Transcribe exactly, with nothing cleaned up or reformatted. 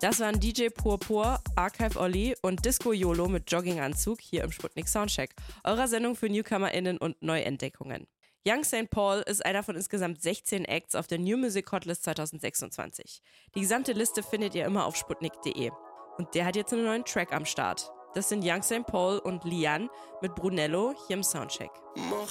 Das waren D J Purpur, Archive Olli und Disco YOLO mit Jogginganzug hier im Sputnik Soundcheck, eurer Sendung für NewcomerInnen und Neuentdeckungen. Young Saint Paul ist einer von insgesamt sechzehn Acts auf der New Music Hotlist zwanzig sechsundzwanzig. Die gesamte Liste findet ihr immer auf sputnik punkt de. Und der hat jetzt einen neuen Track am Start. Das sind Young Saint Paul und Lian mit Brunello hier im Soundcheck. Mach